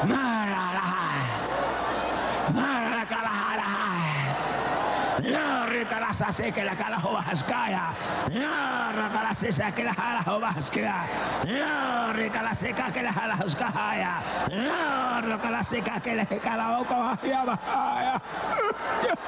No, rikalasa se que la cala hobaskaya. No, rikalasa se que la jala hobaskaya. No, rikalasa que la jala hobaskaya. No, rikalasa que la jala hobaskaya.